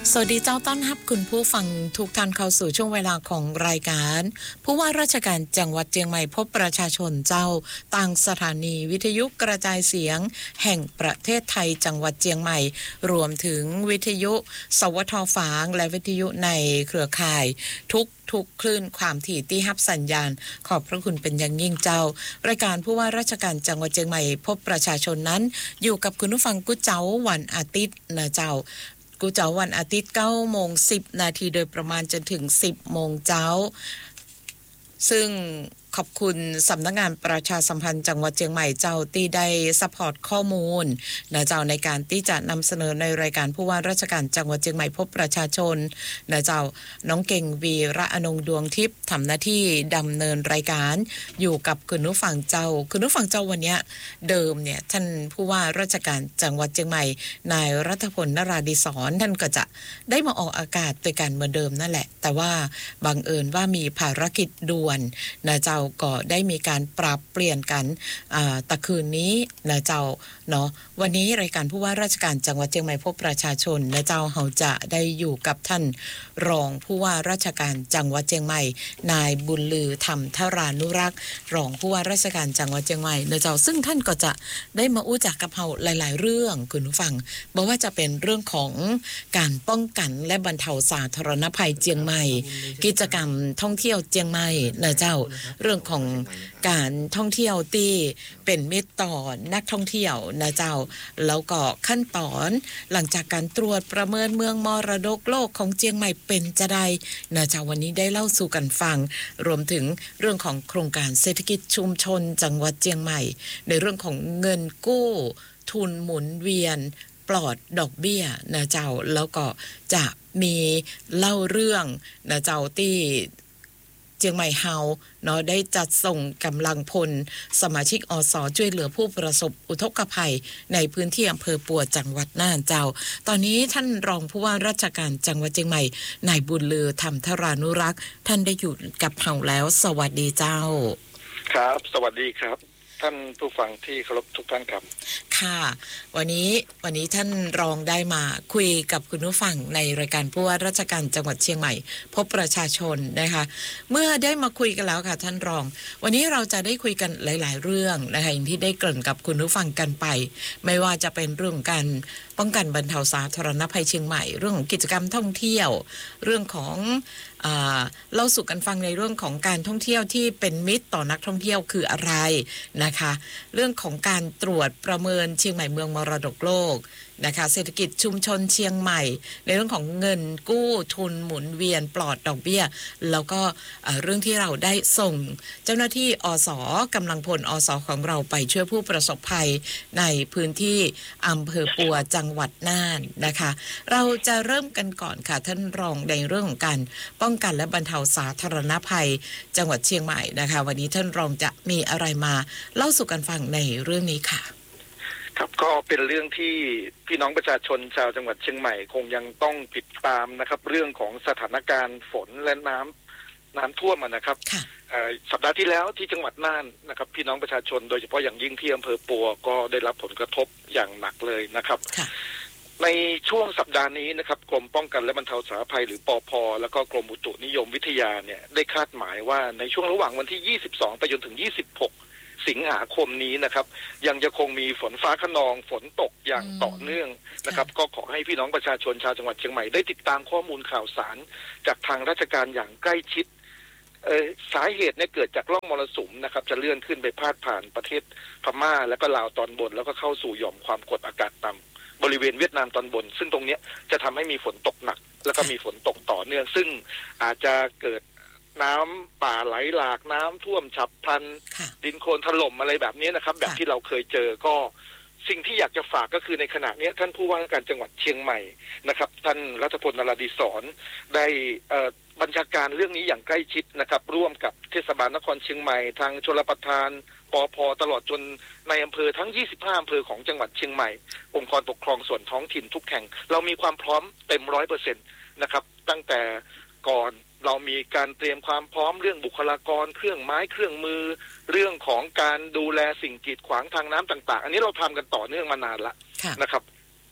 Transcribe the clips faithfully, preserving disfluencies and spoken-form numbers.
สวัสดีเจ้าต้อนรับคุณผู้ฟังทุกท่านเข้าสู่ช่วงเวลาของรายการผู้ว่าราชการจังหวัดเชียงใหม่พบประชาชนเจ้าต่างสถานีวิทยุกระจายเสียงแห่งประเทศไทยจังหวัดเชียงใหม่รวมถึงวิทยุสวทฝางและวิทยุในเครือข่ายทุกทุกคลื่นความถี่ที่รับสัญญาณขอบพระคุณเป็นอย่างยิ่งเจ้ารายการผู้ว่าราชการจังหวัดเชียงใหม่พบประชาชนนั้นอยู่กับคุณผู้ฟังกุ๊เจ้าวันอาทิตย์นะเจ้ากูเจ้าวันอาทิตย์ เก้าโมงสิบ นาทีโดยประมาณจนถึง สิบโมงเจ้าซึ่งขอบคุณสำนักงานประชาสัมพันธ์จังหวัดเชียงใหม่เจ้าที่ได้ซัพพอร์ตข้อมูลนะเจ้าในการที่จะนำเสนอในรายการผู้ว่าราชการจังหวัดเชียงใหม่พบประชาชนนะเจ้าน้องเก่งวีระอนงดวงทิพย์ทำหน้าที่ดำเนินรายการอยู่กับคุณผู้ฟังเจ้าคุณผู้ฟังเจ้าวันนี้เดิมเนี่ยท่านผู้ว่าราชการจังหวัดเชียงใหม่นายรัฐพลนราธิศรท่านก็จะได้มาออกอากาศด้วยกันเหมือนเดิมนั่นแหละแต่ว่าบังเอิญว่ามีภารกิจด่วนนะเจ้าก็ได้มีการปรับเปลี่ยนกันอ่าตะคืนนี้นะเจ้าเนาะวันนี้รายการผู้ว่าราชการจังหวัดเชียงใหม่พบประชาชนนะเจ้าเฮาจะได้อยู่กับท่านรองผู้ว่าราชการจังหวัดเชียงใหม่นายบุญลือธรรมธรานุรักษ์รองผู้ว่าราชการจังหวัดเชียงใหม่นะเจ้าซึ่งท่านก็จะได้มาอู้จักกับเฮาหลายๆเรื่องคุณผู้ฟังบอกว่าจะเป็นเรื่องของการป้องกันและบรรเทาสาธารณภัยเชียงใหม่กิจกรรมท่องเที่ยวเชียงใหม่นะเจ้าเรื่องของการท่องเที่ยวที่เป็นมิตรต่อนักท่องเที่ยวนะเจ้าแล้วก็ขั้นตอนหลังจากการตรวจประเมินเมืองมรดกโลกของเชียงใหม่เป็นจะได้นะเจ้าวันนี้ได้เล่าสู่กันฟังรวมถึงเรื่องของโครงการเศรษฐกิจชุมชนจังหวัดเชียงใหม่ในเรื่องของเงินกู้ทุนหมุนเวียนปลอดดอกเบี้ยนะเจ้าแล้วก็จะมีเล่าเรื่องนะเจ้าที่เชียงใหม่เฮาเนาะได้จัดส่งกำลังพลสมาชิกอสช่วยเหลือผู้ประสบอุทกภัยในพื้นที่อำเภอปัวจังหวัดน่านเจ้าตอนนี้ท่านรองผู้ว่าราชการจังหวัดเชียงใหม่นายบุญลือธรรมธรานุรักษ์ท่านได้อยู่กับเฮาแล้วสวัสดีเจ้าครับสวัสดีครับท่านผู้ฟังที่เคารพทุกท่านครับค่ะวันนี้วันนี้ท่านรองได้มาคุยกับคุณผู้ฟังในรายการผู้ว่าราชการจังหวัดเชียงใหม่พบประชาชนนะคะเมื่อได้มาคุยกันแล้วค่ะท่านรองวันนี้เราจะได้คุยกันหลายๆเรื่องนะคะอย่างที่ได้เกริ่นกับคุณผู้ฟังกันไปไม่ว่าจะเป็นเรื่องการป้องกันบรรเทาสาธารณภัยเชียงใหม่เรื่องของกิจกรรมท่องเที่ยวเรื่องของอ่าเล่าสู่กันฟังในเรื่องของการท่องเที่ยวที่เป็นมิตรต่อนักท่องเที่ยวคืออะไรนะคะเรื่องของการตรวจประเมินเชียงใหม่เมืองมรดกโลกนะคะเศรษฐกิจชุมชนเชียงใหม่ในเรื่องของเงินกู้ทุนหมุนเวียนปลอดดอกเบี้ยแล้วก็เรื่องที่เราได้ส่งเจ้าหน้าที่อสกำลังพลอสของเราไปช่วยผู้ประสบภัยในพื้นที่อำเภอปัวจังหวัดน่านนะคะเราจะเริ่มกันก่อนค่ะท่านรองในเรื่องของการป้องกันและบรรเทาสาธารณภัยจังหวัดเชียงใหม่นะคะวันนี้ท่านรองจะมีอะไรมาเล่าสู่กันฟังในเรื่องนี้ค่ะครับก็เป็นเรื่องที่พี่น้องประชาชนชาวจังหวัดเชียงใหม่คงยังต้องติดตามนะครับเรื่องของสถานการณ์ฝนและน้ำน้ำท่วมนะครับสัปดาห์ที่แล้วที่จังหวัดน่านนะครับพี่น้องประชาชนโดยเฉพาะอย่างยิ่งที่อำเภอปัวก็ได้รับผลกระทบอย่างหนักเลยนะครับในช่วงสัปดาห์นี้นะครับกรมป้องกันและบรรเทาสาธารณภัยหรือปภ.แล้วก็กรมอุตุนิยมวิทยาเนี่ยได้คาดหมายว่าในช่วงระหว่างวันที่ยี่สิบสองไปจนถึงยี่สิบหกสิงหาคมนี้นะครับยังจะคงมีฝนฟ้าคะนองฝนตกอย่างต่อเนื่องนะครับก็ขอให้พี่น้องประชาชนชาวจังหวัดเชียงใหม่ได้ติดตามข้อมูลข่าวสารจากทางราชการอย่างใกล้ชิดเอ่อสาเหตุเนี่ยเกิดจากร่องมรสุมนะครับจะเลื่อนขึ้นไปพาดผ่านประเทศพม่าและก็ลาวตอนบนแล้วก็เข้าสู่หย่อมความกดอากาศต่ำบริเวณเวียดนามตอนบนซึ่งตรงนี้จะทำให้มีฝนตกหนักแล้วก็มีฝนตกต่อเนื่องซึ่งอาจจะเกิดน้ำป่าไหลหลากน้ำท่วมฉับพลันดินโคลนถล่มอะไรแบบนี้นะครับแบบที่เราเคยเจอก็สิ่งที่อยากจะฝากก็คือในขณะนี้ท่านผู้ว่าราชการจังหวัดเชียงใหม่นะครับท่านรัฐพลนราธิศรได้บัญชาการเรื่องนี้อย่างใกล้ชิดนะครับร่วมกับเทศบาลนครเชียงใหม่ทางชลประทานปภ.ตลอดจนในอำเภอทั้งยี่สิบห้าอำเภอของจังหวัดเชียงใหม่องค์กรปกครองส่วนท้องถิ่นทุกแห่งเรามีความพร้อมเต็ม ร้อยเปอร์เซ็นต์ นะครับตั้งแต่ก่อนเรามีการเตรียมความพร้อมเรื่องบุคลากรเครื่องไม้เครื่องมือเรื่องของการดูแลสิ่งกีดขวางทางน้ำต่างๆอันนี้เราทำกันต่อเนื่องมานานละนะครับ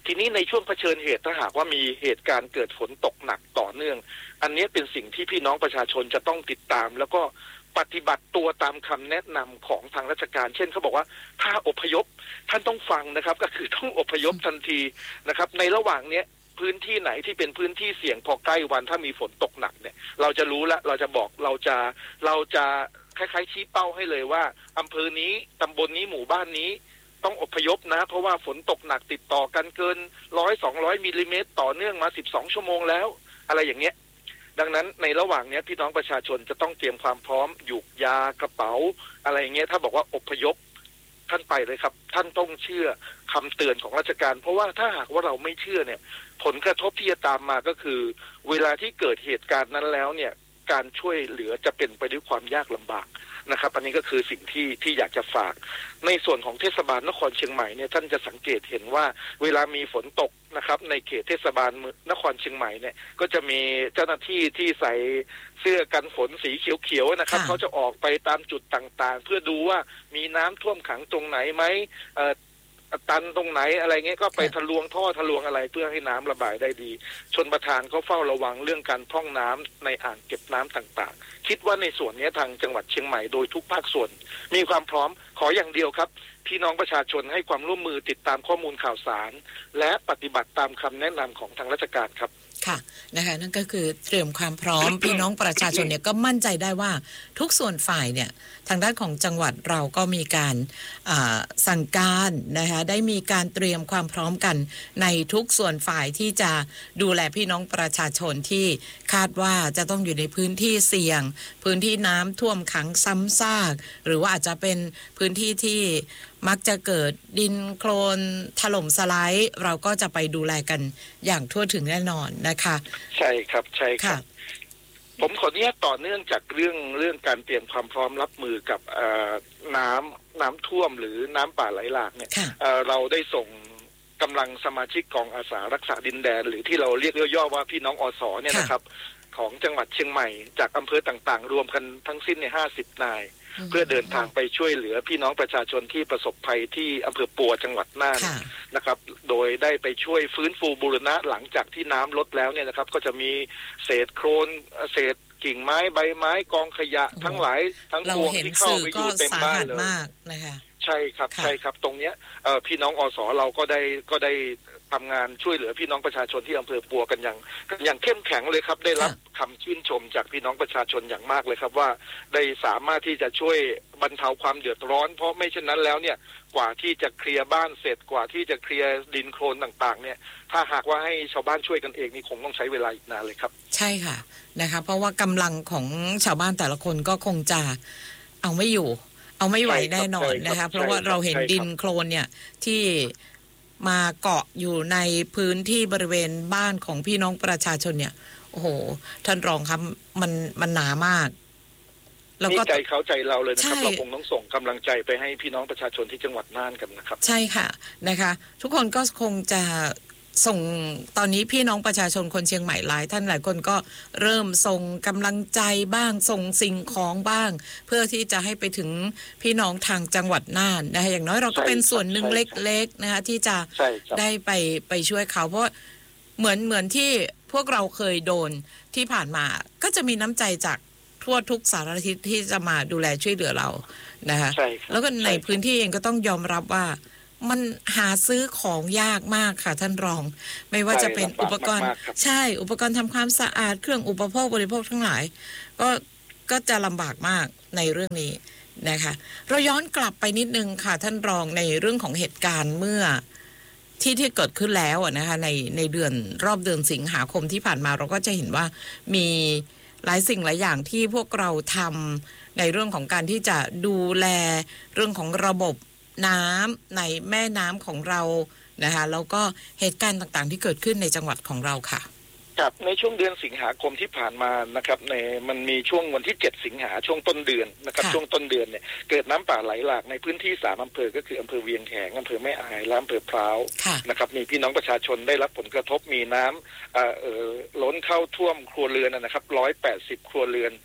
ทีนี้ในช่วงเผชิญเหตุถ้าหากว่ามีเหตุการณ์เกิดฝนตกหนักต่อเนื่องอันนี้เป็นสิ่งที่พี่น้องประชาชนจะต้องติดตามแล้วก็ปฏิบัติตัวตามคำแนะนำของทางราชการเช่นเขาบอกว่าถ้าอพยพท่านต้องฟังนะครับก็คือต้องอพยพทันทีนะครับในระหว่างเนี้ยพื้นที่ไหนที่เป็นพื้นที่เสี่ยงพอใกล้วันถ้ามีฝนตกหนักเนี่ยเราจะรู้ละเราจะบอกเราจะเราจะคล้ายๆชี้เป้าให้เลยว่าอำเภอนี้ตำบลนี้หมู่บ้านนี้ต้องอพยพนะเพราะว่าฝนตกหนักติดต่อกันเกินร้อยสองร้อยมิลลิเมตรต่อเนื่องมาสิบสองชั่วโมงแล้วอะไรอย่างเงี้ยดังนั้นในระหว่างนี้พี่น้องประชาชนจะต้องเตรียมความพร้อมหยุกยากระเป๋าอะไรอย่างเงี้ยถ้าบอกว่าอพยพท่านไปเลยครับท่านต้องเชื่อคำเตือนของราชการเพราะว่าถ้าหากว่าเราไม่เชื่อเนี่ยผลกระทบที่จะตามมาก็คือเวลาที่เกิดเหตุการณ์นั้นแล้วเนี่ยการช่วยเหลือจะเป็นไปด้วยความยากลำบากนะครับอันนี้ก็คือสิ่งที่ที่อยากจะฝากในส่วนของเทศบาลนครเชียงใหม่เนี่ยท่านจะสังเกตเห็นว่าเวลามีฝนตกนะครับในเขตเทศบาลนครเชียงใหม่เนี่ยก็จะมีเจ้าหน้าที่ที่ใส่เสื้อกันฝนสีเขียวๆนะครับเขาจะออกไปตามจุดต่างๆเพื่อดูว่ามีน้ำท่วมขังตรงไหนไหมเอ่อตันตรงไหนอะไรเงี้ยก็ไปทะลวงท่อทะลวงอะไรเพื่อให้น้ำระบายได้ดีชลประทานเขาเฝ้าระวังเรื่องการพร่องน้ำในอ่างเก็บน้ำต่างๆคิดว่าในส่วนนี้ทางจังหวัดเชียงใหม่โดยทุกภาคส่วนมีความพร้อมขออย่างเดียวครับพี่น้องประชาชนให้ความร่วมมือติดตามข้อมูลข่าวสารและปฏิบัติตามคำแนะนำของทางราชการครับค่ะนะคะนั่นก็คือเตรียมความพร้อม พี่น้องประชาชนเนี่ยก็มั่นใจได้ว่าทุกส่วนฝ่ายเนี่ยทางด้านของจังหวัดเราก็มีการสั่งการนะคะได้มีการเตรียมความพร้อมกันในทุกส่วนฝ่ายที่จะดูแลพี่น้องประชาชนที่คาดว่าจะต้องอยู่ในพื้นที่เสี่ยงพื้นที่น้ำท่วมขังซ้ำซากหรือว่าอาจจะเป็นพื้นที่ที่มักจะเกิดดินโคลนถล่มสไลด์เราก็จะไปดูแลกันอย่างทั่วถึงแน่นอนนะคะใช่ครับใช่ครับผมขออนุญาตต่อเนื่องจากเรื่องเรื่องการเตรียมความพร้อมรับมือกับน้ำน้ำท่วมหรือน้ำป่าไหลหลากเนี่ยเราได้ส่งกำลังสมาชิกกองอาสารักษาดินแดนหรือที่เราเรียกย่อๆว่าพี่น้องอสเนี่ยนะครับของจังหวัดเชียงใหม่จากอำเภอต่างๆรวมกันทั้งสิ้นในห้าสิบนายเพื่อเดินทางไปช่วยเหลือพี่น้องประชาชนที่ประสบภัยที่อำเภอปัวจังหวัดน่านนะครับโดยได้ไปช่วยฟื้นฟูบูรณะหลังจากที่น้ำลดแล้วเนี่ยนะครับก็จะมีเศษโคลนเศษกิ่งไม้ใบไม้กองขยะทั้งหลายทั้งปวงที่เข้าไปอยู่เต็มบ้านเลยใช่ครับใช่ครับตรงเนี้ยพี่น้องอสเราก็ได้ก็ได้ทำงานช่วยเหลือพี่น้องประชาชนที่อำเภอปัวกันอย่างอย่างเข้มแข็งเลยครับได้รับคำชื่นชมจากพี่น้องประชาชนอย่างมากเลยครับว่าได้สามารถที่จะช่วยบรรเทาความเดือดร้อนเพราะไม่เช่นนั้นแล้วเนี่ยกว่าที่จะเคลียร์บ้านเสร็จกว่าที่จะเคลียร์ดินโคลนต่างๆเนี่ยถ้าหากว่าให้ชาวบ้านช่วยกันเองนี่คงต้องใช้เวลาอีกนานเลยครับใช่ค่ะนะคะเพราะว่ากำลังของชาวบ้านแต่ละคนก็คงจะเอาไม่อยู่เอาไม่ไหวแน่นอนนะคะเพราะว่าเราเห็นดินโคลนเนี่ยที่มาเกาะอยู่ในพื้นที่บริเวณบ้านของพี่น้องประชาชนเนี่ยโอ้โหท่านรองครับมันมันหนามากแล้วก็ใจเขาใจเราเลยนะครับเราคงต้องส่งกำลังใจไปให้พี่น้องประชาชนที่จังหวัดน่านกันนะครับใช่ค่ะนะคะทุกคนก็คงจะส่งตอนนี้พี่น้องประชาชนคนเชียงใหม่หลายท่านหลายคนก็เริ่มส่งกำลังใจบ้างส่งสิ่งของบ้างเพื่อที่จะให้ไปถึงพี่น้องทางจังหวัดน่านนะคะอย่างน้อยเราก็เป็นส่วนหนึ่งเล็กๆนะคะที่จะได้ไปไปช่วยเขาเพราะเหมือนเหมือนที่พวกเราเคยโดนที่ผ่านมาก็จะมีน้ำใจจากทั่วทุกสารทิศที่จะมาดูแลช่วยเหลือเรานะคะแล้วก็ในพื้นที่เองก็ต้องยอมรับว่ามันหาซื้อของยากมากค่ะท่านรองไม่ว่าจะเป็นอุปกรณ์ใช่อุปกรณ์ทำความสะอาดเครื่องอุปโภคบริโภคทั้งหลายก็ก็จะลำบากมากในเรื่องนี้นะคะเราย้อนกลับไปนิดนึงค่ะท่านรองในเรื่องของเหตุการณ์เมื่อที่ที่เกิดขึ้นแล้วนะคะในในเดือนรอบเดือนสิงหาคมที่ผ่านมาเราก็จะเห็นว่ามีหลายสิ่งหลายอย่างที่พวกเราทำในเรื่องของการที่จะดูแลเรื่องของระบบน้ำในแม่น้ำของเรานะคะแล้วก็เหตุการณ์ต่างๆที่เกิดขึ้นในจังหวัดของเราค่ะครับในช่วงเดือนสิงหาคมที่ผ่านมานะครับในมันมีช่วงวันที่เจ็ดสิงหาช่วงต้นเดือนนะครับช่วงต้นเดือนเนี่ยเกิดน้ำป่าไหลหลากในพื้นที่สามอำเภอก็คืออำเภอเวียงแหงอำเภอแม่อายและอำเภอพร้าวนะครับมีพี่น้องประชาชนได้รับผลกระทบมีน้ำเอ่อล้นเข้าท่วมครัวเรือนนะครับร้อยแปดสิบครัวเรือน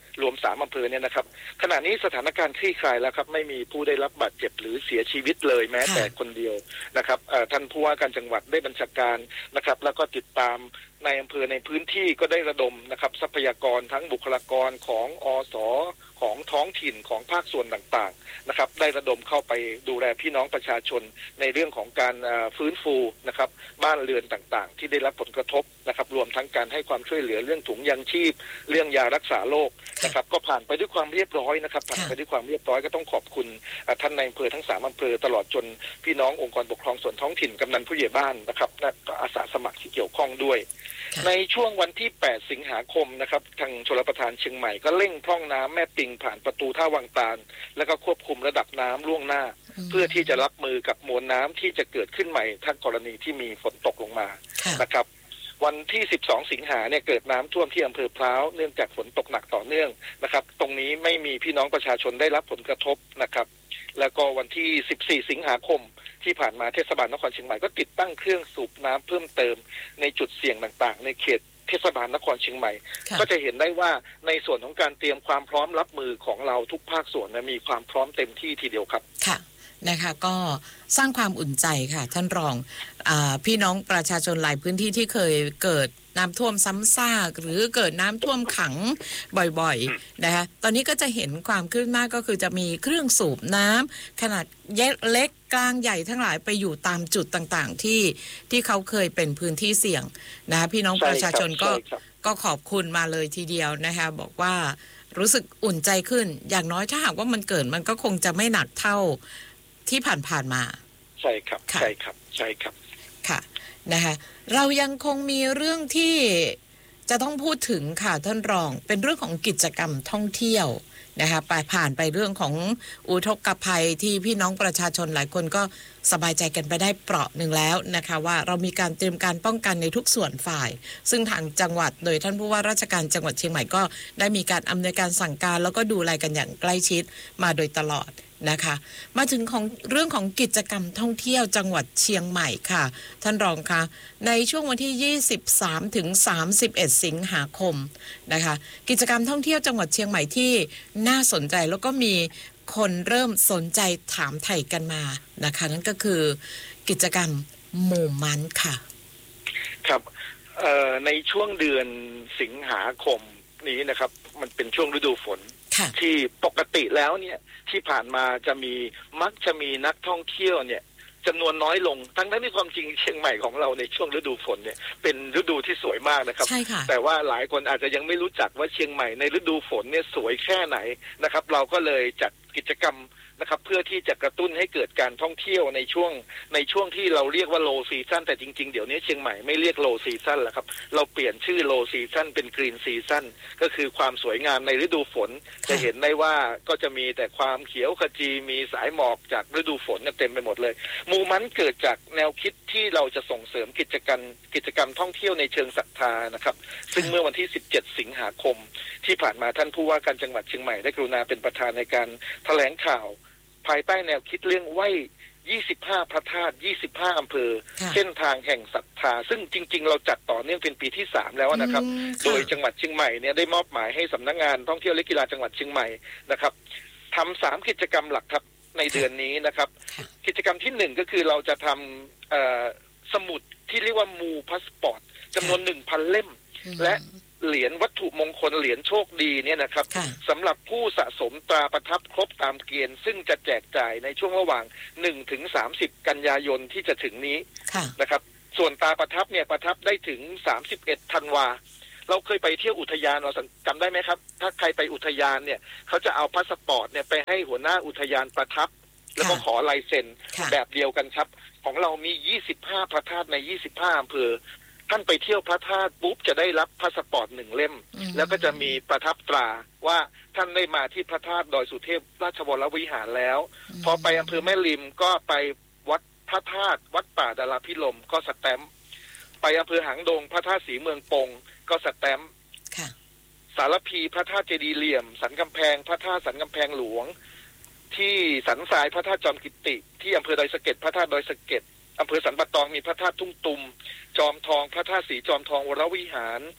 รวมสามอำเภอเนี่ยนะครับขณะนี้สถานการณ์คลี่คลายแล้วครับไม่มีผู้ได้รับบาดเจ็บหรือเสียชีวิตเลยแม้แต่คนเดียวนะครับท่านผู้ว่าการจังหวัดได้บัญชาการนะครับแล้วก็ติดตามในอำเภอในพื้นที่ก็ได้ระดมนะครับทรัพยากรทั้งบุคลากรของอสของท้องถิ่นของภาคส่วนต่างๆนะครับได้ระดมเข้าไปดูแลพี่น้องประชาชนในเรื่องของการฟื้นฟูนะครับบ้านเรือนต่างๆที่ได้รับผลกระทบนะครับรวมทั้งการให้ความช่วยเหลือเรื่องถุงยางชีพเรื่องยารักษาโรคนะครับก็ผ่านไปด้วยความเรียบร้อยนะครับผ่านไปด้วยความเรียบร้อยก็ต้องขอบคุณท่านในอำเภอทั้งสามอำเภอตลอดจนพี่น้ององค์กรปกครองส่วนท้องถิ่นกำนันผู้ใหญ่บ้านนะครับและอาสาสมัครที่เกี่ยวข้องด้วยในช่วงวันที่แปดสิงหาคมนะครับทางชลประทานเชียงใหม่ก็เร่งพร่องน้ำแม่ปิงผ่านประตูท่าวังตาลแล้วก็ควบคุมระดับน้ำล่วงหน้าเพื่อที่จะรับมือกับมวลน้ำที่จะเกิดขึ้นใหม่ถ้ากรณีที่มีฝนตกลงมานะครับวันที่สิบสองสิงหาเนี่ยเกิดน้ำท่วมที่อำเภอพร้าวเนื่องจากฝนตกหนักต่อเนื่องนะครับตรงนี้ไม่มีพี่น้องประชาชนได้รับผลกระทบนะครับแล้วก็วันที่สิบสี่สิงหาคมที่ผ่านมาเทศบาลนครเชียงใหม่ก็ติดตั้งเครื่องสูบน้ำเพิ่มเติมในจุดเสี่ยงต่างๆในเขตเทศบาลนครเชียงใหม่ก็จะเห็นได้ว่าในส่วนของการเตรียมความพร้อมรับมือของเราทุกภาคส่วนนะมีความพร้อมเต็มที่ทีเดียวครับค่ะนะคะก็สร้างความอุ่นใจค่ะท่านรองอ่าพี่น้องประชาชนหลายพื้นที่ที่เคยเกิดน้ำท่วมซ้ำซากหรือเกิดน้ำท่วมขังบ่อยๆนะคะตอนนี้ก็จะเห็นความคืบหน้าก็คือจะมีเครื่องสูบน้ำขนาดเล็กกลางใหญ่ทั้งหลายไปอยู่ตามจุดต่างๆที่ที่เขาเคยเป็นพื้นที่เสี่ยงนะคะพี่น้องประชาชนก็ก็ขอบคุณมาเลยทีเดียวนะคะบอกว่ารู้สึกอุ่นใจขึ้นอย่างน้อยถ้าหากว่ามันเกิดมันก็คงจะไม่หนักเท่าที่ผ่านๆมาใช่ครับใช่ครับใช่ครับค่ะนะคะเรายังคงมีเรื่องที่จะต้องพูดถึงค่ะท่านรองเป็นเรื่องของกิจกรรมท่องเที่ยวนะคะไปผ่านไปเรื่องของอุทกภัยที่พี่น้องประชาชนหลายคนก็สบายใจกันไปได้เปราะหนึ่งแล้วนะคะว่าเรามีการเตรียมการป้องกันในทุกส่วนฝ่ายซึ่งทางจังหวัดโดยท่านผู้ว่าราชการจังหวัดเชียงใหม่ก็ได้มีการอำนวยการสั่งการแล้วก็ดูแลกันอย่างใกล้ชิดมาโดยตลอดนะคะมาถึงของเรื่องของกิจกรรมท่องเที่ยวจังหวัดเชียงใหม่ค่ะท่านรองคะในช่วงวันที่ยี่สิบสามถึงสามสิบเอ็ดสิงหาคมนะคะกิจกรรมท่องเที่ยวจังหวัดเชียงใหม่ที่น่าสนใจแล้วก็มีคนเริ่มสนใจถามไถ่กันมานะคะนั่นก็คือกิจกรรมหมู่มันค่ะครับในช่วงเดือนสิงหาคมนี้นะครับมันเป็นช่วงฤดูฝนที่ปกติแล้วเนี่ยที่ผ่านมาจะมีมักจะมีนักท่องเที่ยวเนี่ยจำนวนน้อยลงทั้งนั้นที่ความจริงเชียงใหม่ของเราในช่วงฤดูฝนเนี่ยเป็นฤดูที่สวยมากนะครับแต่ว่าหลายคนอาจจะยังไม่รู้จักว่าเชียงใหม่ในฤดูฝนเนี่ยสวยแค่ไหนนะครับเราก็เลยจัดกิจกรรมนะครับเพื่อที่จะกระตุ้นให้เกิดการท่องเที่ยวในช่วงในช่วงที่เราเรียกว่า low season แต่จริงๆเดี๋ยวนี้เชียงใหม่ไม่เรียก low season แล้วครับเราเปลี่ยนชื่อ low season เป็น green season ก็คือความสวยงามในฤดูฝนจะเห็นได้ว่าก็จะมีแต่ความเขียวขจีมีสายหมอกจากฤดูฝนเต็มไปหมดเลยมูมันเกิดจากแนวคิดที่เราจะส่งเสริมกิจกรรมกิจกรรมท่องเที่ยวในเชิงศรัทธานะครับซึ่งเมื่อวันที่สิบเจ็ดสิงหาคมที่ผ่านมาท่านผู้ว่าการจังหวัดเชียงใหม่ได้กรุณาเป็นประธานในการแถลงข่าวภายใต้แนวคิดเรื่องไหว้ยี่สิบห้าพระธาตุยี่สิบห้าอำเภอเส้นทางแห่งศรัทธาซึ่งจริงๆเราจัดต่อเนื่องเป็นปีที่สามแล้วนะครับโดยจังหวัดเชียงใหม่เนี่ยได้มอบหมายให้สำนักงานท่องเที่ยวและกีฬาจังหวัดเชียงใหม่นะครับทำสามกิจกรรมหลักครับในเดือนนี้นะครับกิจกรรมที่หนึ่งก็คือเราจะทำสมุดที่เรียกว่ามูพาสปอร์ตจำนวนหนึ่งพันเล่มและเหรียญวัตถุมงคลเหรียญโชคดีเนี่ยนะครับสำหรับผู้สะสมตราประทับครบตามเกณฑ์ซึ่งจะแจกจ่ายในช่วงระหว่างหนึ่งถึงสามสิบกันยายนที่จะถึงนี้นะครับส่วนตราประทับเนี่ยประทับได้ถึงสามสิบเอ็ดธันวาเราเคยไปเที่ยวอุทยานเราจำได้ไหมครับถ้าใครไปอุทยานเนี่ยเขาจะเอาพาสปอร์ตเนี่ยไปให้หัวหน้าอุทยานประทับแล้วก็ขอลายเซ็นแบบเดียวกันครับของเรามียี่สิบห้าพระธาตุในยี่สิบห้าอำเภอท่านไปเที่ยวพระธาตุปุ๊บจะได้รับพาสปอร์ตหนึ่งเล่มแล้วก็จะมีประทับตราว่าท่านได้มาที่พระธาตุดอยสุเทพราชวรวิหารแล้วพอไปอำเภอแม่ริมก็ไปวัดพระธาตุวัดป่าดาราพิรมก็สแตมป์ไปอำเภอหางดงพระธาตุศรีเมืองปงก็สแตมป์สารพีพระธาตุเจดีย์เหลี่ยมสันกำแพงพระธาตุสันกำแพงหลวงที่สันทรายพระธาตุจอมกิติที่อำเภอดอยสะเก็ดพระธาตุดอยสะเก็ดอำเภอสันปะตองมีพระธาตุทุ่งตุมจอมทองพระธาตุสีจอมทองวรวิหาร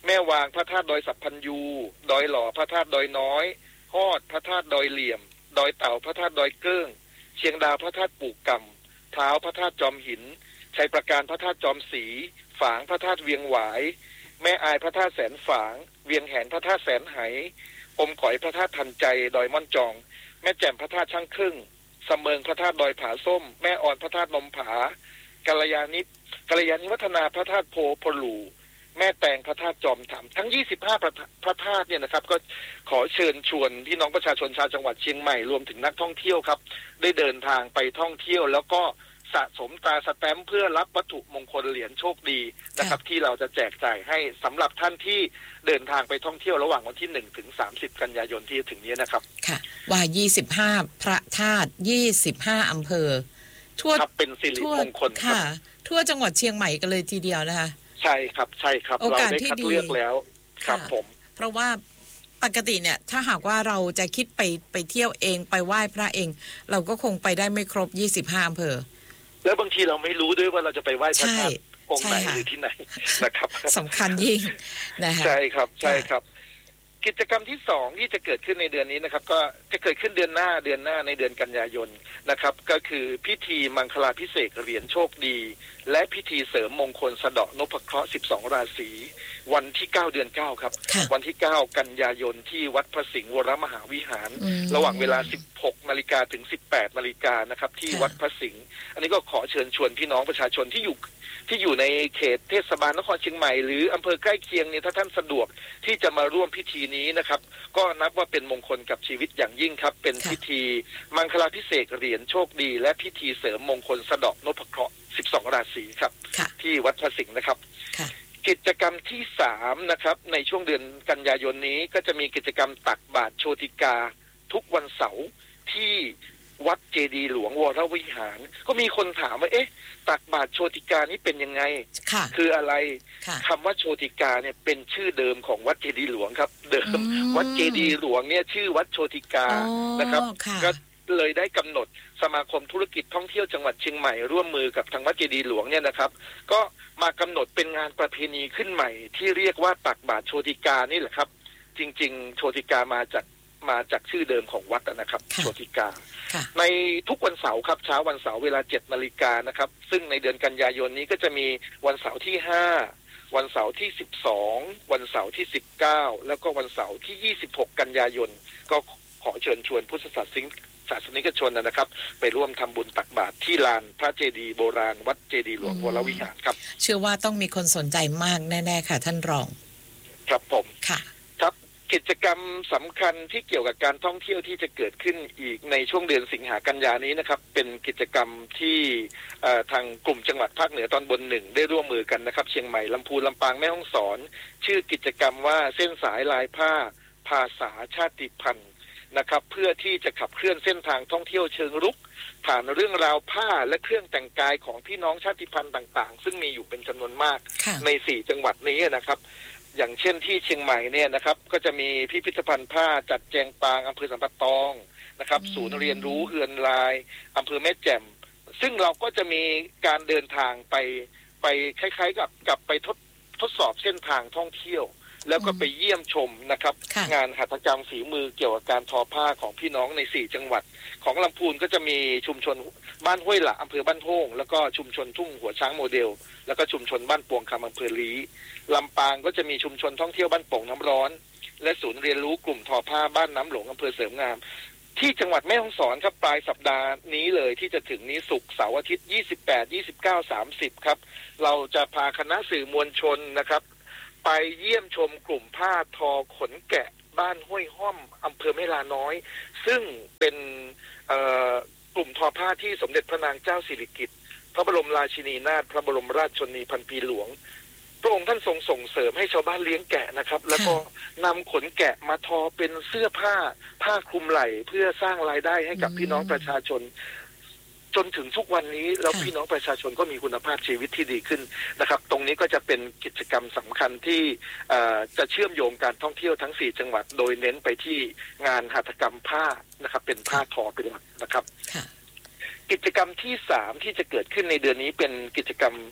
แม่วางพระธาตุดอยสัพพัญญูดอยหล่อพระธาตุดอยน้อยฮอดพระธาตุดอยเหลี่ยมดอยเต่าพระธาตุดอยเกิ้งเชียงดาวพระธาตุปู่กำเท้าพระธาตุจอมหินชัยประการพระธาตุจอมศรีฝางพระธาตุเวียงหวายแม่อายพระธาตุแสนฝางเวียงแหนพระธาตุแสนไหอมก๋อยพระธาตุทันใจดอยม่อนจองแม่แจ่มพระธาตุช่างครึ่งเสมิงพระธาตุดอยผาส้มแม่อ่อนพระธาตุนมผากัลยาณิกัลยาณิวัฒนาพระธาตุโพพลูแม่แตงพระธาตุจอมถามทั้งยี่สิบห้าพระพระธาตุเนี่ยนะครับก็ขอเชิญชวนพี่น้องประชาชนชาวจังหวัดเชียงใหม่รวมถึงนักท่องเที่ยวครับได้เดินทางไปท่องเที่ยวแล้วก็สะสมตราสแตมป์เพื่อรับวัตถุมงคลเหรียญโชคดีนะครับที่เราจะแจกจ่ายให้สำหรับท่านที่เดินทางไปท่องเที่ยวระหว่างวันที่หนึ่งถึงสามสิบกันยายนที่จะถึงนี้นะครับค่ะว่ายี่สิบห้าพระธาตุยี่สิบห้าอำเภอทั่วเป็นสิริมงคลค่ะทั่วจังหวัดเชียงใหม่กันเลยทีเดียวนะคะใช่ครับใช่ครับเราได้คัดเลือกแล้วครับผมเพราะว่าปกติเนี่ยถ้าหากว่าเราจะคิดไปไปเที่ยวเองไปไหว้พระเองเราก็คงไปได้ไม่ครบยี่สิบห้าอำเภอแล้วบางทีเราไม่รู้ด้วยว่าเราจะไปไหว้พระธาตุองค์ไหนหรือที่ไหนนะครับสำคัญยิ่งนะคะใช่ครับใช่ครับกิจกรรมที่สองที่จะเกิดขึ้นในเดือนนี้นะครับก็จะเกิดขึ้นเดือนหน้าเดือนหน้าในเดือนกันยายนนะครับก็คือพิธีมังคลาภิเษกเหรียญโชคดีและพิธีเสริมมงคลสะเดาะนพเคราะห์สิบสองราศีวันที่เก้าเดือนเก้าครับวันที่เก้ากันยายนที่วัดพระสิงห์วรมหาวิหารระหว่างเวลาสิบหกนาฬิกาถึงสิบแปดนาฬิกานะครับที่วัดพระสิงห์อันนี้ก็ขอเชิญชวนพี่น้องประชาชนที่อยู่ที่อยู่ในเขตเทศบาลนครเชียงใหม่หรืออำเภอใกล้เคียงเนี่ยถ้าท่านสะดวกที่จะมาร่วมพิธีนี้นะครับก็นับว่าเป็นมงคลกับชีวิตอย่างยิ่งครับเป็นพิธีมังคลาภิเษกเหรียญโชคดีและพิธีเสริมมงคลสะเดาะนพเคราะห์สิบสองราศีครับที่วัดพระสิงห์นะครับกิจกรรมที่สามนะครับในช่วงเดือนกันยายนนี้ก็จะมีกิจกรรมตักบาตรโชติกาทุกวันเสาร์ที่วัดเจดีย์หลวงวรวิหารก็มีคนถามว่าเอ๊ะตักบาตรโชติกานี้เป็นยังไงคืออะไรคำว่าโชติกาเนี่ยเป็นชื่อเดิมของวัดเจดีย์หลวงครับเดิมวัดเจดีย์หลวงเนี่ยชื่อวัดโชติกานะครับก็เลยได้กำหนดสมาคมธุรกิจท่องเที่ยวจังหวัดเชียงใหม่ร่วมมือกับทางวัดเจดีย์หลวงเนี่ยนะครับก็มากำหนดเป็นงานประเพณีขึ้นใหม่ที่เรียกว่าตักบาตรโชติกานี่แหละครับจริงๆโชติกามาจากมาจากชื่อเดิมของวัดนะครับโชติกาในทุกวันเสาร์ครับเช้าวันเสาร์เวลาเจ็ดนาฬิกานะครับซึ่งในเดือนกันยายนนี้ก็จะมีวันเสาร์ที่ห้าวันเสาร์ที่สิบสองวันเสาร์ที่สิบเก้าแล้วก็วันเสาร์ที่ยี่สิบหกกันยายนก็ขอเชิญชวนพุทธศาสนิกศาสนิกชนนะครับไปร่วมทำบุญตักบาตรที่ลานพระเจดีย์โบราณวัดเจดีย์หลวงวรวิหารครับเชื่อว่าต้องมีคนสนใจมากแน่ๆค่ะท่านรองครับผมค่ะกิจกรรมสำคัญที่เกี่ยวกับการท่องเที่ยวที่จะเกิดขึ้นอีกในช่วงเดือนสิงหากันยานี้นะครับเป็นกิจกรรมที่ทางกลุ่มจังหวัดภาคเหนือตอนบนหนึ่งได้ร่วมมือกันนะครับเชียงใหม่ลำพูนลำปางแม่ฮ่องสอนชื่อกิจกรรมว่าเส้นสายลายผ้าภาษาชาติพันธุ์นะครับเพื่อที่จะขับเคลื่อนเส้นทางท่องเที่ยวเชิงรุกผ่านเรื่องราวผ้าและเครื่องแต่งกายของพี่น้องชาติพันธุ์ต่างๆซึ่งมีอยู่เป็นจำนวนมากในสี่จังหวัดนี้นะครับอย่างเช่นที่เชียงใหม่เนี่ยนะครับก็จะมีพิพิธภัณฑ์ผ้าจัดแจงปางอำเภอสัมปะตองนะครับศูนย์เรียนรู้เฮือนลายอำเภอแม่แจ่มซึ่งเราก็จะมีการเดินทางไปไปคล้ายๆกับกับไปทดทดสอบเส้นทางท่องเที่ยวแล้วก็ไปเยี่ยมชมนะครับงานหัตถกรรมฝีมือเกี่ยวกับการทอผ้าของพี่น้องในสี่จังหวัดของลำพูนก็จะมีชุมชนบ้านห้วยหละอำเภอบ้านโฮ่งแล้วก็ชุมชนทุ่งหัวช้างโมเดลแล้วก็ชุมชนบ้านปวงคำอำเภอลี้ลำปางก็จะมีชุมชนท่องเที่ยวบ้านโป่งน้ำร้อนและศูนย์เรียนรู้กลุ่มทอผ้าบ้านน้ำหลงอำเภอเสริมงามที่จังหวัดแม่ฮ่องสอนครับปลายสัปดาห์นี้เลยที่จะถึงนี้ศุกร์เสาร์อาทิตย์ยี่สิบแปด ยี่สิบเก้า สามสิบครับเราจะพาคณะสื่อมวลชนนะครับไปเยี่ยมชมกลุ่มผ้าทอขนแกะบ้านห้วยห้อมอำเภอแม่ลาน้อยซึ่งเป็นกลุ่มทอผ้าที่สมเด็จพระนางเจ้าสิริกิติ์พระบรมราชินีนาถพระบรมราชชนนีพันปีหลวงพระองค์ท่านทรงส่งเสริมให้ชาวบ้านเลี้ยงแกะนะครับแล้วก็นำขนแกะมาทอเป็นเสื้อผ้าผ้าคลุมไหล่เพื่อสร้างรายได้ให้กับพี่น้องประชาชนจนถึงทุกวันนี้แล้วพี่น้องประชาชนก็มีคุณภาพชีวิตที่ดีขึ้นนะครับตรงนี้ก็จะเป็นกิจกรรมสำคัญที่จะเชื่อมโยงการท่องเที่ยวทั้งสี่จังหวัดโดยเน้นไปที่งานหัตถกรรมผ้านะครับเป็นผ้าทอเป็นหลักนะครับกิจกรรมที่สามที่จะเกิดขึ้นในเดือนนี้เป็นกิจกรรม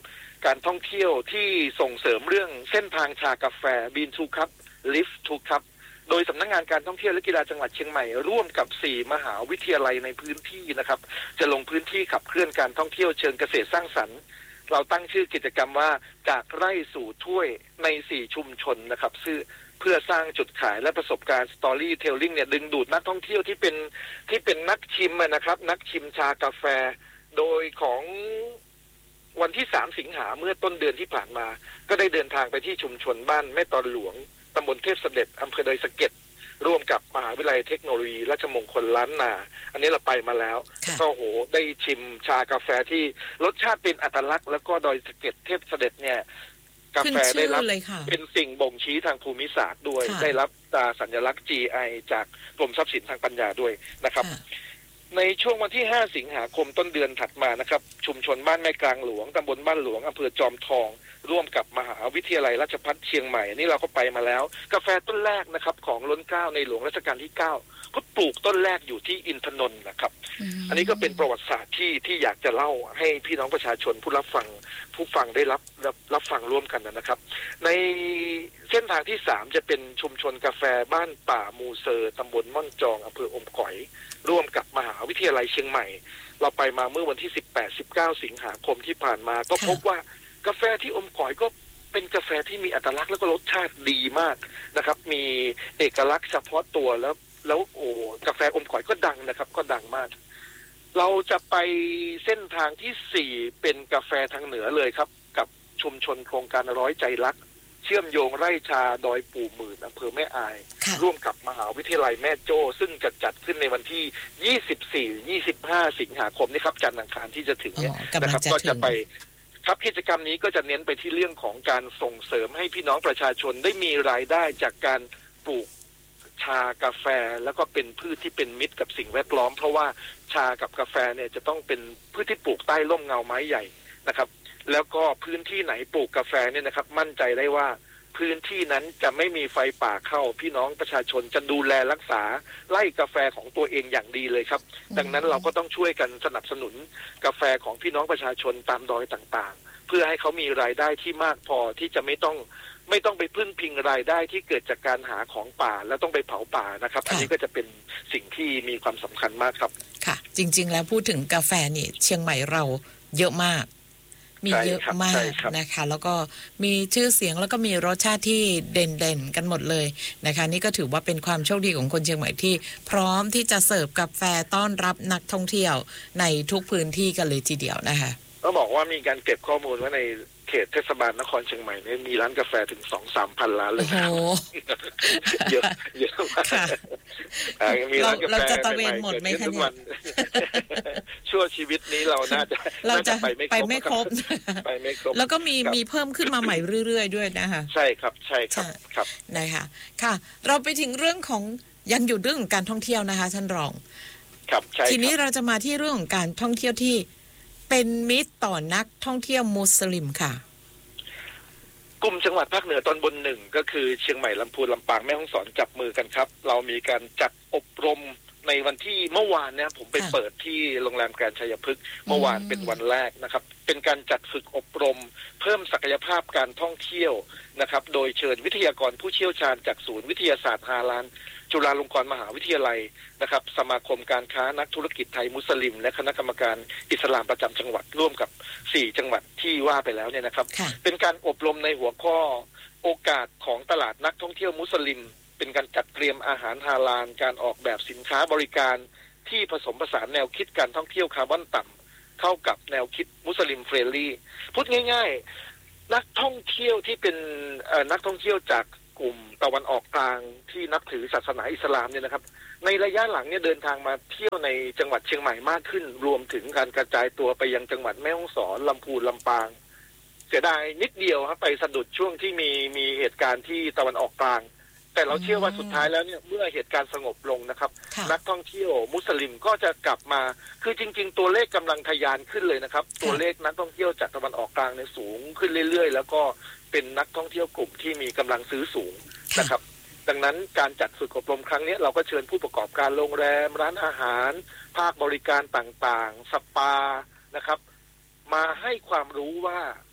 การท่องเที่ยวที่ส่งเสริมเรื่องเส้นทางชากาแฟ Bean to Cup Lift to Cup โดยสำนักงานการท่องเที่ยวและกีฬาจังหวัดเชียงใหม่ร่วมกับสี่มหาวิทยาลัยในพื้นที่นะครับจะลงพื้นที่ขับเคลื่อนการท่องเที่ยวเชิงเกษตรสร้างสรรค์เราตั้งชื่อกิจกรรมว่าจากไร่สู่ถ้วยในสี่ชุมชนนะครับซึ่งเพื่อสร้างจุดขายและประสบการณ์ Storytelling เนี่ยดึงดูดนักท่องเที่ยวที่เป็นที่เป็นนักชิมนะครับนักชิมชากาแฟโดยของวันที่สามสิงหาเมื่อต้นเดือนที่ผ่านมาก็ได้เดินทางไปที่ชุมชนบ้านแม่ตอนหลวงตำบลเทพเสด็จอำเภอดอยสะเก็ดร่วมกับมหาวิทยาลัยเทคโนโลยีราชมงคลล้านนาอันนี้เราไปมาแล้วก็โหได้ชิมชากาแฟที่รสชาติเป็นอัตลักษณ์แล้วก็ดอยสะเก็ดเทพเสด็จเนี่ยกาแฟได้รับเป็นสิ่งบ่งชี้ทางภูมิศาสตร์ด้วยได้รับตราสัญลักษณ์ จี ไอ จากกรมทรัพย์สินทางปัญญาด้วยนะครับในช่วงวันที่ห้าสิงหาคมต้นเดือนถัดมานะครับชุมชนบ้านแม่กลางหลวงตำบลบ้านหลวงอำเภอจอมทองร่วมกับมหาวิทยาลัยราชภัฏเชียงใหม่นี่เราก็ไปมาแล้วกาแฟต้นแรกนะครับของล้นเกล้าในหลวงรัชกาลที่เก้าก็ปลูกต้นแรกอยู่ที่อินทนนท์นะครับ อ, อันนี้ก็เป็นประวัติศาสตร์ที่ที่อยากจะเล่าให้พี่น้องประชาชนผู้รับฟังผู้ฟังได้รับรับรับฟังร่วมกันนะครับในเส้นทางที่สามจะเป็นชุมชนกาแฟบ้านป่ามูเซอร์ตำบลม่อนจองอำเภออมก๋อยร่วมกับมหาวิทยาลัยเชียงใหม่เราไปมาเมื่อวันที่สิบแปด สิบเก้าสิงหาคมที่ผ่านมาก็พบว่ากาแฟที่อมก๋อยก็เป็นกาแฟที่มีอัตลักษณ์แล้วก็รสชาติดีมากนะครับมีเอกลักษณ์เฉพาะตัวแล้วแล้วโอ้กาแฟอมก๋อยก็ดังนะครับก็ดังมากเราจะไปเส้นทางที่สี่เป็นกาแฟทางเหนือเลยครับกับชุมชนโครงการร้อยใจรักเชื่อมโยงไร่ชาดอยปู่หมื่นอำเภอแม่อายร่วมกับมหาวิทยาลัยแม่โจ้ซึ่งจะจัดขึ้นในวันที่ยี่สิบสี่ ยี่สิบห้าสิงหาคมนี้ครับจันทร์อังคารที่จะถึงเนี่ยนะครับก็จะไปครับกิจกรรมนี้ก็จะเน้นไปที่เรื่องของการส่งเสริมให้พี่น้องประชาชนได้มีรายได้จากการปลูกชากาแฟแล้วก็เป็นพืชที่เป็นมิตรกับสิ่งแวดล้อมเพราะว่าชากับกาแฟเนี่ยจะต้องเป็นพืชที่ปลูกใต้ร่มเงาไม้ใหญ่นะครับแล้วก็พื้นที่ไหนปลูกกาแฟเนี่ยนะครับมั่นใจได้ว่าพื้นที่นั้นจะไม่มีไฟป่าเข้าพี่น้องประชาชนจะดูแลรักษาไร่กาแฟของตัวเองอย่างดีเลยครับดังนั้นเราก็ต้องช่วยกันสนับสนุนกาแฟของพี่น้องประชาชนตามดอยต่างๆเพื่อให้เขามีรายได้ที่มากพอที่จะไม่ต้องไม่ต้องไปพึ่งพิงรายได้ที่เกิดจากการหาของป่าแล้วต้องไปเผาป่านะครับอันนี้ก็จะเป็นสิ่งที่มีความสำคัญมากครับค่ะจริงๆแล้วพูดถึงกาแฟนี่เชียงใหม่เราเยอะมากมีเยอะมากนะคะแล้วก็มีชื่อเสียงแล้วก็มีรสชาติที่เด่นๆกันหมดเลยนะคะนี่ก็ถือว่าเป็นความโชคดีของคนเชียงใหม่ที่พร้อมที่จะเสิร์ฟกาแฟต้อนรับนักท่องเที่ยวในทุกพื้นที่กันเลยทีเดียวนะคะต้องบอกว่ามีการเก็บข้อมูลไว้ในเขตเทศบาลนครเชียงใหม่เนี่ยมีร้านกาแฟถึง สองถึงสาม พันร้านเลยครับเยอะเยอะมากมีร้านกาแฟเราจะตะเวนหมดไหมคะเนี่ยชั่วชีวิตนี้เราน่าจะเราจะไปไม่ครบไปไม่ครบแล้วก็มีมีเพิ่มขึ้นมาใหม่เรื่อยๆด้วยนะคะใช่ครับใช่ครับครับนะคะค่ะเราไปถึงเรื่องของยังอยู่เรื่องของการท่องเที่ยวนะคะท่านรองครับใช่ทีนี้เราจะมาที่เรื่องของการท่องเที่ยวที่เป็นมิตรต่อนักท่องเที่ยวมุสลิมค่ะกลุ่มจังหวัดภาคเหนือตอนบนหนึ่งก็คือเชียงใหม่ลำพูนลำปางแม่ฮ่องสอนจับมือกันครับเรามีการจัดอบรมในวันที่เมื่อวานเนี่ยผมไปเปิดที่โรงแรมแกรนด์ชัยพฤกษ์เมื่อวานเป็นวันแรกนะครับเป็นการจัดฝึกอบรมเพิ่มศักยภาพการท่องเที่ยวนะครับโดยเชิญวิทยากรผู้เชี่ยวชาญจากศูนย์วิทยาศาสตร์ฮาลาลจุฬาลงกรณ์มหาวิทยาลัยนะครับสมาคมการค้านักธุรกิจไทยมุสลิมและคณะกรรมการอิสลามประจำจังหวัดร่วมกับสี่จังหวัดที่ว่าไปแล้วเนี่ยนะครับเป็นการอบรมในหัวข้อโอกาสของตลาดนักท่องเที่ยวมุสลิมเป็นการจัดเตรียมอาหารฮาลาลการออกแบบสินค้าบริการที่ผสมผสานแนวคิดการท่องเที่ยวคาร์บอนต่ำเข้ากับแนวคิดมุสลิมเฟรนลี่พูดง่ายๆนักท่องเที่ยวที่เป็นนักท่องเที่ยวจากกลุ่มตะวันออกกลางที่นับถือศาสนาอิสลามเนี่ยนะครับในระยะหลังเนี่ยเดินทางมาเที่ยวในจังหวัดเชียงใหม่มากขึ้นรวมถึงการกระจายตัวไปยังจังหวัดแม่ฮ่องสอนลำพูนลำปางเสียดายนิดเดียวครับไปสะดุดช่วงที่มีมีเหตุการณ์ที่ตะวันออกกลางแต่เราเชื่อว่าสุดท้ายแล้วเนี่ยเมื่อเหตุการณ์สงบลงนะครับนักท่องเที่ยวมุสลิมก็จะกลับมาคือจริงๆตัวเลขกำลังทะยานขึ้นเลยนะครับตัวเลขนักท่องเที่ยวจากตะวันออกกลางเนี่ยสูงขึ้นเรื่อยๆแล้วก็เป็นนักท่องเที่ยวกลุ่มที่มีกำลังซื้อสูงนะครับดังนั้นการจัดฝึกอบรมครั้งนี้เราก็เชิญผู้ประกอบการโรงแรมร้านอาหารภาคบริการต่างๆสปานะครับมาให้ความรู้ว่า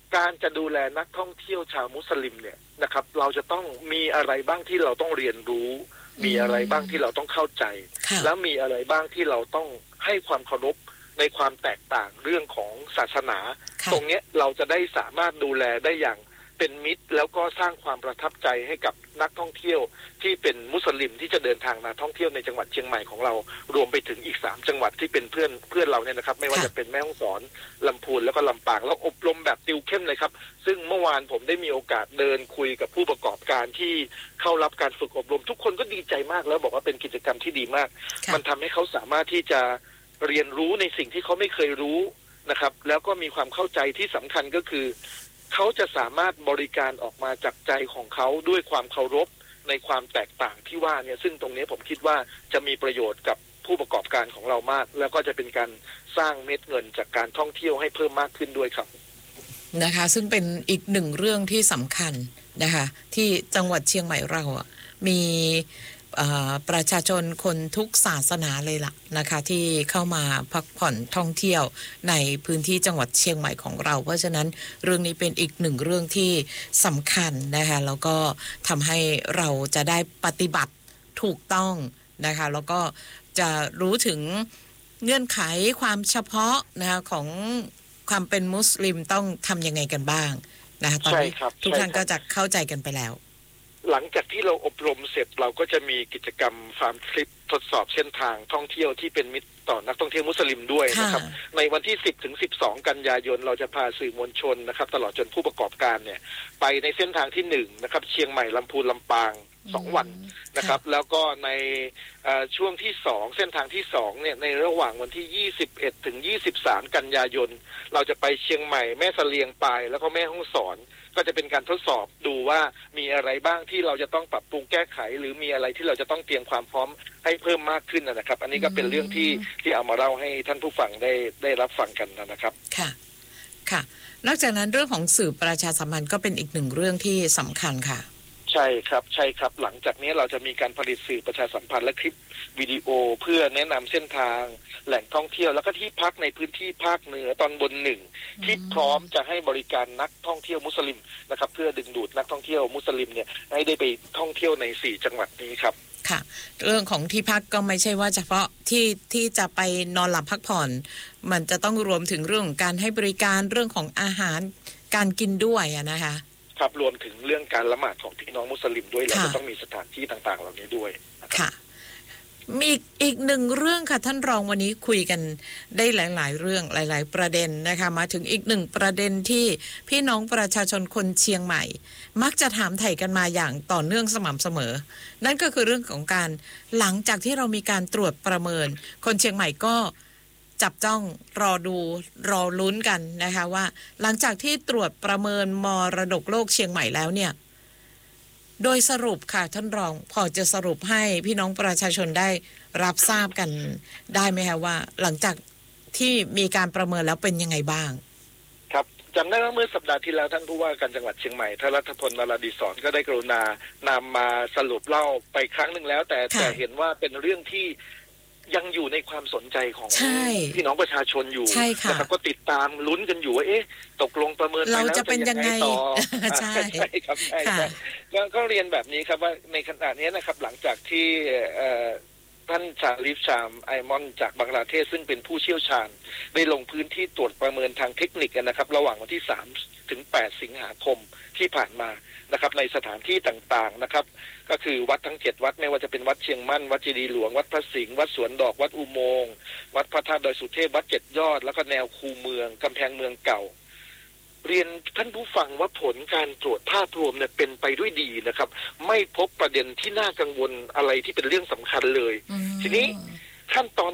การจะดูแลนักท่องเที่ยวชาวมุสลิมเนี่ยนะครับเราจะต้องมีอะไรบ้างที่เราต้องเรียนรู้มีอะไรบ้างที่เราต้องเข้าใจแล้วมีอะไรบ้างที่เราต้องให้ความเคารพในความแตกต่างเรื่องของศาสนาตรงนี้เราจะได้สามารถดูแลได้อย่างเป็นมิตรแล้วก็สร้างความประทับใจให้กับนักท่องเที่ยวที่เป็นมุสลิมที่จะเดินทางมาท่องเที่ยวในจังหวัดเชียงใหม่ของเรารวมไปถึงอีกสามจังหวัดที่เป็นเพื่อนเพื่อนเราเนี่ยนะครับไม่ว่าจะเป็นแม่ฮ่องสอนลำพูนแล้วก็ลำปางแล้วอบรมแบบติวเข้มเลยครับซึ่งเมื่อวานผมได้มีโอกาสเดินคุยกับผู้ประกอบการที่เข้ารับการฝึกอบรมทุกคนก็ดีใจมากแล้วบอกว่าเป็นกิจกรรมที่ดีมากมันทำให้เขาสามารถที่จะเรียนรู้ในสิ่งที่เขาไม่เคยรู้นะครับแล้วก็มีความเข้าใจที่สำคัญก็คือเขาจะสามารถบริการออกมาจากใจของเขาด้วยความเคารพในความแตกต่างที่ว่าเนี่ยซึ่งตรงนี้ผมคิดว่าจะมีประโยชน์กับผู้ประกอบการของเรามากแล้วก็จะเป็นการสร้างเม็ดเงินจากการท่องเที่ยวให้เพิ่มมากขึ้นด้วยครับนะคะซึ่งเป็นอีกหนึ่งเรื่องที่สำคัญนะคะที่จังหวัดเชียงใหม่เราอ่ะมีประชาชนคนทุกศาสนาเลยล่ะนะคะที่เข้ามาพักผ่อนท่องเที่ยวในพื้นที่จังหวัดเชียงใหม่ของเราเพราะฉะนั้นเรื่องนี้เป็นอีกหนึ่งเรื่องที่สำคัญนะคะแล้วก็ทำให้เราจะได้ปฏิบัติถูกต้องนะคะแล้วก็จะรู้ถึงเงื่อนไขความเฉพาะนะคะของความเป็นมุสลิมต้องทำยังไงกันบ้างนะคะตอนนี้ทุกท่านก็จะเข้าใจกันไปแล้วหลังจากที่เราอบรมเสร็จเราก็จะมีกิจกรรมฟาร์มทริปทดสอบเส้นทางท่องเที่ยวที่เป็นมิตรต่อนักท่องเที่ยวมุสลิมด้วยนะครับในวันที่สิบถึงสิบสองกันยายนเราจะพาสื่อมวลชนนะครับตลอดจนผู้ประกอบการเนี่ยไปในเส้นทางที่หนึ่งนะครับเชียงใหม่ลำพูนลำปางสองวันนะครับแล้วก็ในช่วงที่สองเส้นทางที่สองเนี่ยในระหว่างวันที่ยี่สิบเอ็ดถึงยี่สิบสามกันยายนเราจะไปเชียงใหม่แม่เสลียงปายแล้วก็แม่ฮ่องสอนก็จะเป็นการทดสอบดูว่ามีอะไรบ้างที่เราจะต้องปรับปรุงแก้ไขหรือมีอะไรที่เราจะต้องเตรียมความพร้อมให้เพิ่มมากขึ้นนะครับอันนี้ก็เป็นเรื่องที่ที่เอามาเล่าให้ท่านผู้ฟังได้ได้รับฟังกันนะครับค่ะค่ะนอกจากนั้นเรื่องของสื่อประชาสัมพันธ์ก็เป็นอีกหนึ่งเรื่องที่สำคัญค่ะใช่ครับใช่ครับหลังจากนี้เราจะมีการผลิตสื่อประชาสัมพันธ์และคลิปวิดีโอเพื่อแนะนำเส้นทางแหล่งท่องเที่ยวแล้วก็ที่พักในพื้นที่ภาคเหนือตอนบนหนึ่งที่พร้อมจะให้บริการนักท่องเที่ยวมุสลิมนะครับเพื่อดึงดูดนักท่องเที่ยวมุสลิมเนี่ยให้ได้ไปท่องเที่ยวในสี่จังหวัดนี้ครับค่ะเรื่องของที่พักก็ไม่ใช่ว่าเฉพาะที่ที่จะไปนอนหลับพักผ่อนมันจะต้องรวมถึงเรื่องของการให้บริการเรื่องของอาหารการกินด้วยนะคะครับรวมถึงเรื่องการละหมาดของพี่น้องมุสลิมด้วยเราจะต้องมีสถานที่ต่างๆเหล่านี้ด้วยค่ะมีอีกหนึ่งเรื่องค่ะท่านรองวันนี้คุยกันได้หลายๆเรื่องหลายๆประเด็นนะคะมาถึงอีกหนึ่งประเด็นที่พี่น้องประชาชนคนเชียงใหม่มักจะถามไถ่กันมาอย่างต่อเนื่องสม่ำเสมอนั่นก็คือเรื่องของการหลังจากที่เรามีการตรวจประเมินคนเชียงใหม่ก็จับจ้องรอดูรอลุ้นกันนะคะว่าหลังจากที่ตรวจประเมินมรดกโลกเชียงใหม่แล้วเนี่ยโดยสรุปค่ะท่านรองพอจะสรุปให้พี่น้องประชาชนได้รับทราบกันได้ไหมคะว่าหลังจากที่มีการประเมินแล้วเป็นยังไงบ้างครับจำได้ว่าเมื่อสัปดาห์ที่แล้วท่านผู้ว่าการจังหวัดเชียงใหม่ท่านรัฐพล นราดีศรก็ได้กรุณานำมาสรุปเล่าไปครั้งหนึ่งแล้วแต่แต่เห็นว่าเป็นเรื่องที่ยังอยู่ในความสนใจของพี่น้องประชาชนอยู่นะครับก็ติดตามลุ้นกันอยู่ว่าเอ๊ะตกลงประเมินไปแล้วจะเป็นยังไงต่อใช่ครับใช่ก็เรียนแบบนี้ครับว่าในขณะนี้นะครับหลังจากที่ท่านชาลิฟชามไอมอนจากบังกลาเทศซึ่งเป็นผู้เชี่ยวชาญได้ลงพื้นที่ตรวจประเมินทางเทคนิคนะครับระหว่างวันที่สามถึงแปดสิงหาคมที่ผ่านมานะครับในสถานที่ต่างๆนะครับก็คือวัดทั้งเจ็ดวัดไม่ว่าจะเป็นวัดเชียงมั่นวัดเจดีย์หลวงวัดพระสิงห์วัดสวนดอกวัดอุโมงค์วัดพระธาตุดอยสุเทพวัดเจ็ดยอดแล้วก็แนวคูเมืองกำแพงเมืองเก่าเรียนท่านผู้ฟังว่าผลการตรวจภาพรวมเนี่ยเป็นไปด้วยดีนะครับไม่พบประเด็นที่น่ากังวลอะไรที่เป็นเรื่องสำคัญเลยทีนี้ขั้นตอน